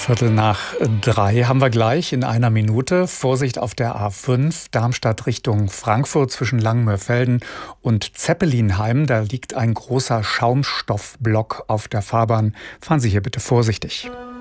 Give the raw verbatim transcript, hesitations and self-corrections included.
Viertel nach drei haben wir gleich in einer Minute. Vorsicht auf der A fünf, Darmstadt Richtung Frankfurt zwischen Langenmörfelden und Zeppelinheim. Da liegt ein großer Schaumstoffblock auf der Fahrbahn. Fahren Sie hier bitte vorsichtig.